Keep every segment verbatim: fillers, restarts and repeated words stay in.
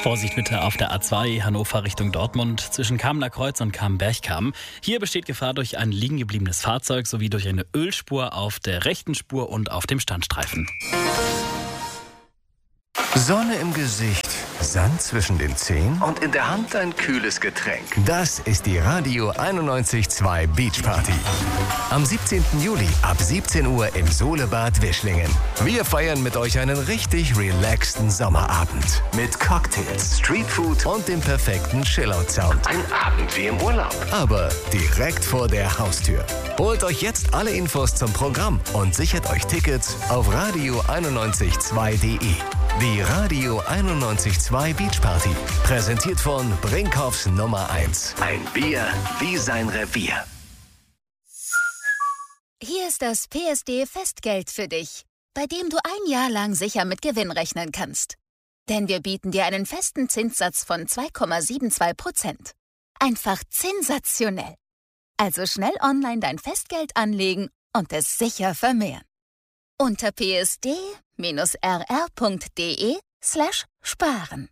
Vorsicht bitte auf der A zwei Hannover Richtung Dortmund zwischen Kamener Kreuz und Kamen-Berchkamen. Hier besteht Gefahr durch ein liegen gebliebenes Fahrzeug sowie durch eine Ölspur auf der rechten Spur und auf dem Standstreifen. Sonne im Gesicht, Sand zwischen den Zehen und in der Hand ein kühles Getränk. Das ist die Radio einundneunzig Komma zwei Beach Party. Am siebzehnten Juli ab siebzehn Uhr im Solebad Wischlingen. Wir feiern mit euch einen richtig relaxten Sommerabend. Mit Cocktails, Streetfood und dem perfekten Chillout-Sound. Ein Abend wie im Urlaub. Aber direkt vor der Haustür. Holt euch jetzt alle Infos zum Programm und sichert euch Tickets auf radio einundneunzig Komma zwei punkt de. Die Radio einundneunzig Komma zwei Beach Party. Präsentiert von Brinkhoffs Nummer eins. Ein Bier wie sein Revier. Hier ist das P S D-Festgeld für dich, bei dem du ein Jahr lang sicher mit Gewinn rechnen kannst. Denn wir bieten dir einen festen Zinssatz von zwei Komma zweiundsiebzig Prozent. Einfach sensationell. Also schnell online dein Festgeld anlegen und es sicher vermehren. Unter psd-rr.de slash sparen.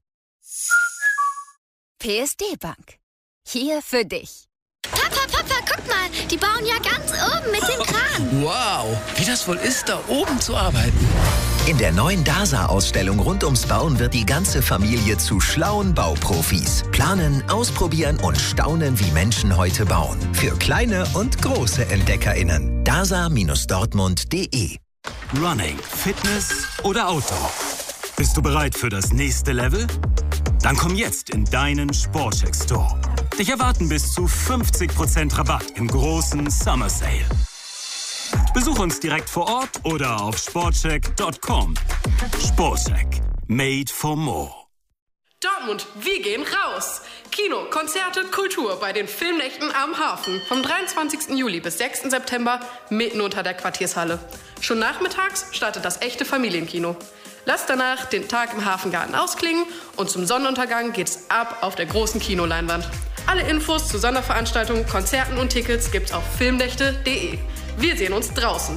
P S D Bank. Hier für dich. Papa, Papa, guck mal, die bauen ja ganz oben mit dem Kran. Wow, wie das wohl ist, da oben zu arbeiten. In der neuen DASA-Ausstellung rund ums Bauen wird die ganze Familie zu schlauen Bauprofis. Planen, ausprobieren und staunen, wie Menschen heute bauen. Für kleine und große EntdeckerInnen. dasa Dortmund punkt de. Running, Fitness oder Outdoor? Bist du bereit für das nächste Level? Dann komm jetzt in deinen Sportcheck Store. Dich erwarten bis zu fünfzig Prozent Rabatt im großen Summer Sale. Besuch uns direkt vor Ort oder auf sportcheck punkt com. Sportcheck. Made for more. Dortmund, wir gehen raus! Kino, Konzerte, Kultur bei den Filmnächten am Hafen. Vom dreiundzwanzigsten Juli bis sechsten September mitten unter der Quartiershalle. Schon nachmittags startet das echte Familienkino. Lasst danach den Tag im Hafengarten ausklingen und zum Sonnenuntergang geht's ab auf der großen Kinoleinwand. Alle Infos zu Sonderveranstaltungen, Konzerten und Tickets gibt's auf filmnächte punkt de. Wir sehen uns draußen.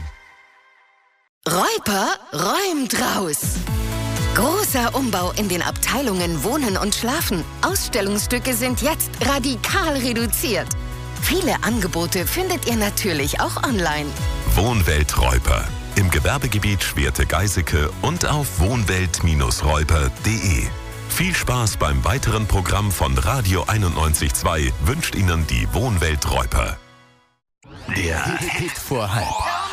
Räuper räumt raus. Großer Umbau in den Abteilungen Wohnen und Schlafen. Ausstellungsstücke sind jetzt radikal reduziert. Viele Angebote findet ihr natürlich auch online. Wohnwelt Räuper. Im Gewerbegebiet Schwerte-Geiseke und auf wohnwelt Bindestrich räuper punkt de. Viel Spaß beim weiteren Programm von Radio einundneunzig Komma zwei wünscht Ihnen die Wohnwelt Räuper. Der Hit vor halb.